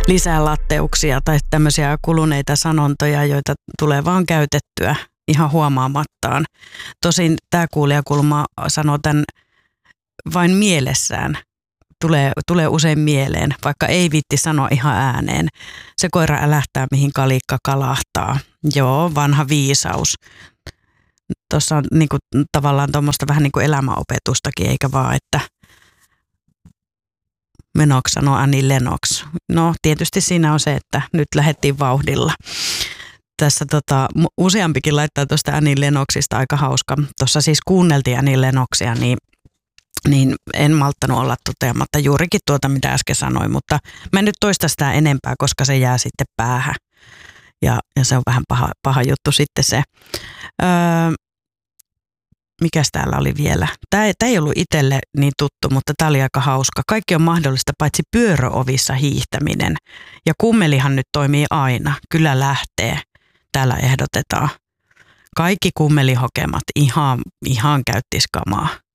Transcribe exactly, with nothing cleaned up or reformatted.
lisää latteuksia tai tämmöisiä kuluneita sanontoja, joita tulee vaan käytettyä ihan huomaamattaan. Tosin tämä kuulijakulma sanoo tämän vain mielessään. Tulee, tulee usein mieleen, vaikka ei viitti sanoa ihan ääneen. Se koira älähtää, mihin kalikka kalahtaa. Joo, vanha viisaus. Tuossa on niin kuin, tavallaan tuommoista vähän niin kuin elämäopetustakin, eikä vaan, että menoksi sanoo Annie Lennox. No tietysti siinä on se, että nyt lähdettiin vauhdilla. Tässä tota, useampikin laittaa tuosta Annie Lennoxista aika hauska. Tuossa siis kuunneltiin Annie Lennoxia, niin niin en malttanut olla toteamatta juurikin tuota, mitä äsken sanoin, mutta mä en nyt toista sitä enempää, koska se jää sitten päähän. Ja, ja se on vähän paha, paha juttu sitten se. Öö, mikäs täällä oli vielä? Tämä ei, tämä ei ollut itselle niin tuttu, mutta tämä oli aika hauska. Kaikki on mahdollista, paitsi pyöröovissa hiihtäminen. Ja kummelihan nyt toimii aina. Kyllä lähtee. Täällä ehdotetaan. Kaikki kummelihokemat ihan, ihan käyttiskamaa.